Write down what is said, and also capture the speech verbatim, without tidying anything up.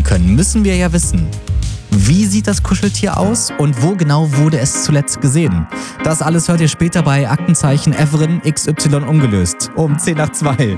können, müssen wir ja wissen: Wie sieht das Kuscheltier aus und wo genau wurde es zuletzt gesehen? Das alles hört ihr später bei Aktenzeichen Everin X Y ungelöst um zehn nach zwei.